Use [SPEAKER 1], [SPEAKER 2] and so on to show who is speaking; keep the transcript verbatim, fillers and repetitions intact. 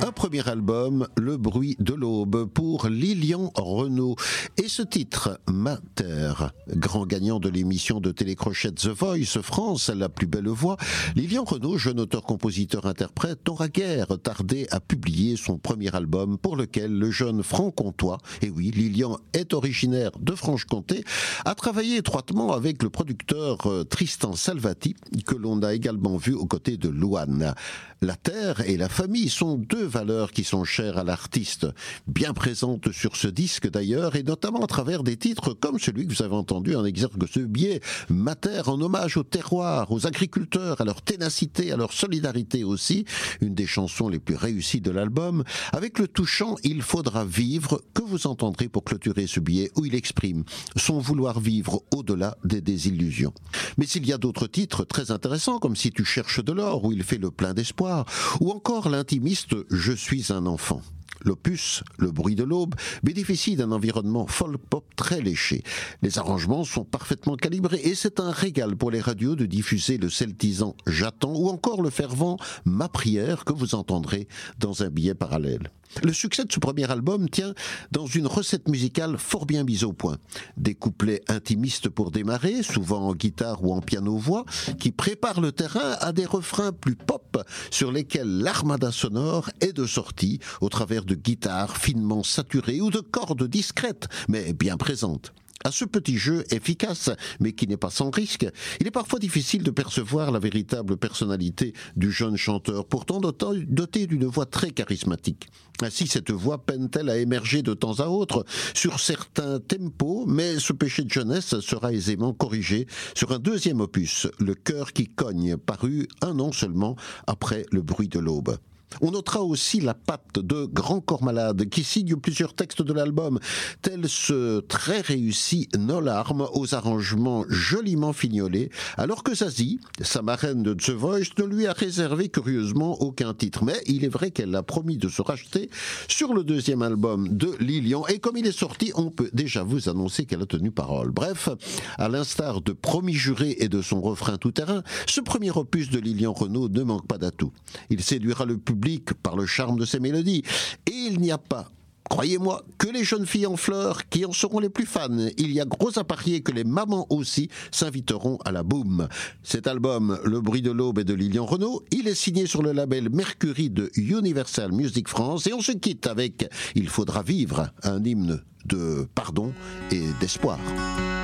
[SPEAKER 1] Un premier album, Le bruit de l'aube, pour Lilian Renaud. Et ce titre, Ma terre, grand gagnant de l'émission de télécrochet The Voice France, la plus belle voix, Lilian Renaud, jeune auteur, compositeur, interprète, n'aura guère tardé à publier son premier album pour lequel le jeune franc-comtois, et oui, Lilian est originaire de Franche-Comté, a travaillé étroitement avec le producteur Tristan Salvati, que l'on a également vu aux côtés de Louane. La terre et la famille sont deux valeurs qui sont chères à l'artiste, bien présentes sur ce disque d'ailleurs, et notamment à travers des titres comme celui que vous avez entendu en exergue ce biais, Ma terre, en hommage au terroir, aux agriculteurs, à leur ténacité, à leur solidarité aussi, une des chansons les plus réussies de l'album, avec le touchant Il faudra vivre, que vous entendrez pour clôturer ce billet, où il exprime son vouloir vivre au-delà des désillusions. Mais il y a d'autres titres très intéressants, comme Si tu cherches de l'or, où il fait le plein d'espoir, ou encore l'intimiste Je suis un enfant. L'opus, Le bruit de l'aube, bénéficie d'un environnement folk-pop très léché. Les arrangements sont parfaitement calibrés et c'est un régal pour les radios de diffuser le celtisant J'attends ou encore le fervent Ma prière que vous entendrez dans un billet parallèle. Le succès de ce premier album tient dans une recette musicale fort bien mise au point. Des couplets intimistes pour démarrer, souvent en guitare ou en piano-voix, qui préparent le terrain à des refrains plus pop sur lesquels l'armada sonore est de sortie au travers de guitares finement saturées ou de cordes discrètes mais bien présentes. À ce petit jeu efficace, mais qui n'est pas sans risque, il est parfois difficile de percevoir la véritable personnalité du jeune chanteur, pourtant doté d'une voix très charismatique. Ainsi, cette voix peine-t-elle à émerger de temps à autre sur certains tempos, mais ce péché de jeunesse sera aisément corrigé sur un deuxième opus, Le cœur qui cogne, paru un an seulement après Le bruit de l'aube. On notera aussi la patte de Grand Corps Malade qui signe plusieurs textes de l'album, tel ce très réussi No Larmes aux arrangements joliment fignolés, alors que Zazie, sa marraine de The Voice, ne lui a réservé curieusement aucun titre. Mais il est vrai qu'elle a promis de se racheter sur le deuxième album de Lilian, et comme il est sorti, on peut déjà vous annoncer qu'elle a tenu parole. Bref, à l'instar de Promis juré et de son refrain tout-terrain, ce premier opus de Lilian Renaud ne manque pas d'atouts. Il séduira le public par le charme de ses mélodies. Et il n'y a pas, croyez-moi, que les jeunes filles en fleurs qui en seront les plus fans. Il y a gros à parier que les mamans aussi s'inviteront à la boum. Cet album, Le bruit de l'aube, est de Lilian Renaud. Il est signé sur le label Mercury de Universal Music France. Et on se quitte avec Il faudra vivre, un hymne de pardon et d'espoir.